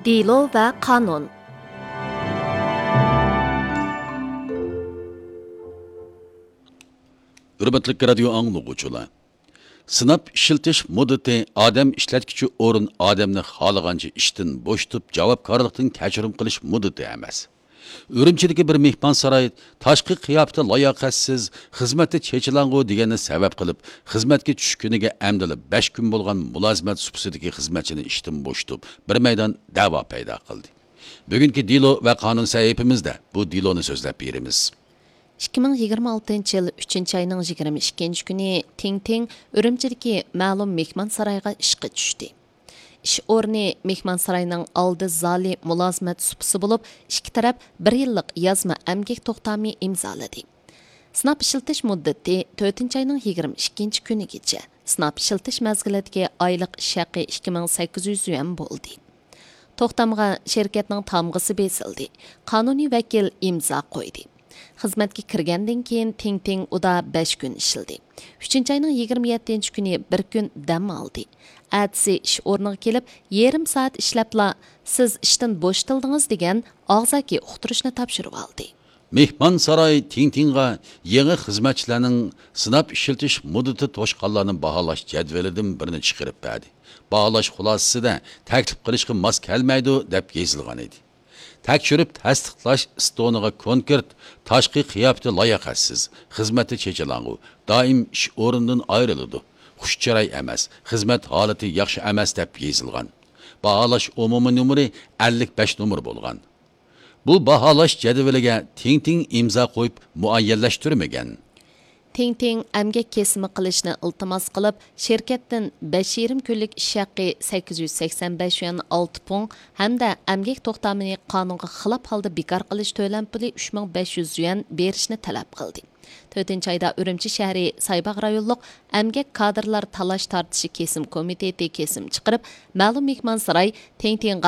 Dilo ve kanun. Hürmetlik radyo anlıqçılar. Sınap işletiş muddeti adam işletkiçi orun adamni xalagancha ishdan bo'shtib javobgarlikdan kechirim qilish muddati emas. Urumchidagi bir mehmonsaroy tashqi qiyofati layoqatsiz, xizmatda chechilangu deganni sabab qilib, xizmatga tushkuniga amdilib 5 kun bo'lgan mulozimat subsidagi xizmatchini ishdan bo'shtib, bir maydon da'vo paydo qildi. Bugungi Dilo va qonun sahifamizda bu Diloni so'zlab beramiz. 2026 yıl 3. ayının 22. günü Ting Ürümçidagi ma'lum mehmon saroyga ishga tushdi. İş o'rni mehmon saroyining oldi zali mulozimat supisi bo'lib, ikki taraf 1 yillik yozma emgak to'xtami imzoladi. Sinab ishiltish muddati 4. ayning 22. kunigacha. Sinab ishiltish mazgilidagi oylik ish haqi 2800 yuan bo'ldi. To'xtamga shirkatning tamg'isi besildi. Qonuniy vakil imzo qo'ydi. Xizmatga kirgandan keyin Ting uda 5 kun ishildi. 3. ayning 27. kuni 1 kun dam oldi. Atsi ish o'rniga kelib, yarim soat ishlabla siz ishdan bo'shtildingiz degan og'zaki uqtirishni topshirib oldi. Mehmon saroy Tingga yangi xizmatchilarning sinab ishiltish muddati to'shqanlarni baholash jadvalidan birini chiqarib berdi. Baholash xulosasida taklif qilishga mos kelmaydi deb yozilgan edi. Tekshirib tasdiqlash istoniga konkret, tashqi qiyofati layoqatsiz, xizmati chechilangu, doim ish o'rnidan ayriladi. Xushchiroy emas, xizmat holati yaxshi emas deb yozilgan. Baholash umumiy numeri 55 nomer bo'lgan. Bu baholash jadvaliga Ting imzo qo'yib muayyanlashtirmagan. Ting emgak kesimi qilishni iltimos qilib, shirkatdan 5,5 kunlik ish haqi 885 yuan 6 pun hamda emgak to'xtamini qonunga xilof holda bekor qilish to'lam puli 3500 yuan berishni talab qildi. 4. ayda Ürümçi shahri Saybaq rayonluq emgak kadrlar talash tartishi kesim komiteti kesim chiqarib, ma'lum mehmonsaroy Tingga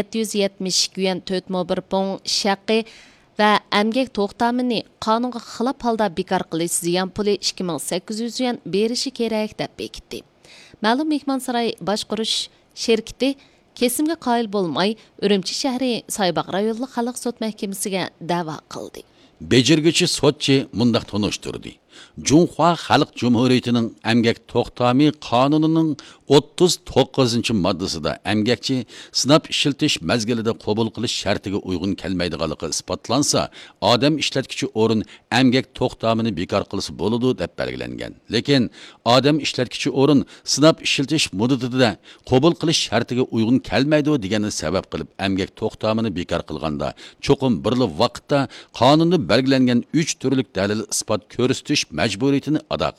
772 yuan 4,1 pun ish haqi ve emgak to'xtamini qonunga xilof holda bekor qilish ziyon puli 2800 yuan berishi kerak deb bekitdi. Ma'lum mehmonsaroy boshqarish shirkati kesimga qoyil bo'lmay, Ürümçi shahri Saybaq rayonluq xalq sud mahkamasiga da'vo qildi. Becirgichi sotchi mundaq tonuşturdi. Cumhuriyet Xalq Cumhuriyetining emgak to'xtami qonunining 39 moddasida emgakchi sinab ishiltish mazgilida qabul qilish shartiga uyg'un kelmaydiganligi isbotlansa, odam ishlatkichi o'rin emgak to'xtamini bekor qilsa bo'ladi deb belgilangan. Lekin odam ishlatkichi o'rin sinab ishiltish muddatida qabul qilish shartiga uyg'un kelmaydi degani sabab qilib emgak to'xtamini bekor qilganda cho'qim birli vaqtda qonunda belgilangan 3 turlik dalil isbot ko'rsatish majburiyatini ado